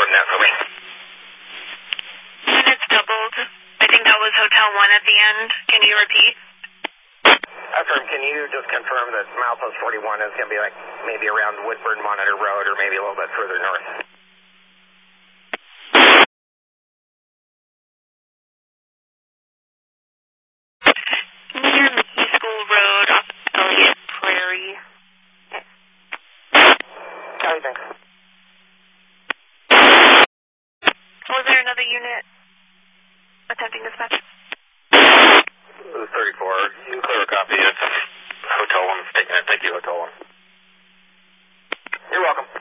confirm that for me. Units doubled. I think that was Hotel 1 at the end. Can you repeat? Affirm, can you just confirm that milepost 41 is going to be like maybe around Woodburn Monitor Road or maybe a little bit further north? Near Mickey School Road off Elliott Prairie. Copy, thanks. Was there another unit attempting dispatch? This is 34. You can clear a copy. It's Hotel 1 statement. Thank you, Hotel 1. You're welcome.